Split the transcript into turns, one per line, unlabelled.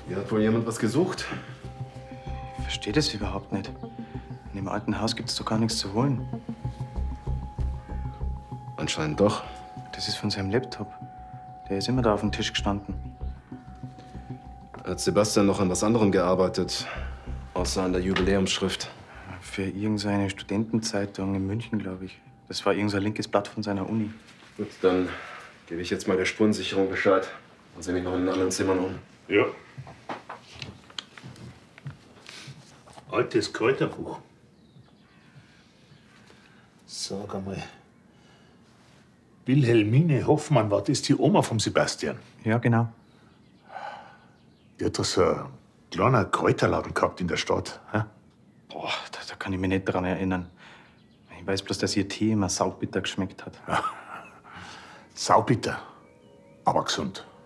Hier hat wohl jemand was gesucht.
Ich verstehe das überhaupt nicht. In dem alten Haus gibt es doch gar nichts zu holen.
Anscheinend doch.
Das ist von seinem Laptop. Der ist immer da auf dem Tisch gestanden.
Hat Sebastian noch an was anderem gearbeitet, außer an der Jubiläumsschrift?
Für irgendeine Studentenzeitung in München, glaube ich. Das war irgendein linkes Blatt von seiner Uni.
Gut, dann gebe ich jetzt mal der Spurensicherung Bescheid. Und sehe mich noch in den anderen Zimmern um.
Ja. Altes Kräuterbuch. Sag einmal. Wilhelmine Hoffmann, war das die Oma vom Sebastian?
Ja, genau.
Die hat doch so einen kleinen Kräuterladen gehabt in der Stadt. Hä?
Boah, da kann ich mich nicht dran erinnern. Ich weiß bloß, dass ihr Tee immer saubitter geschmeckt hat.
Saubitter, aber gesund.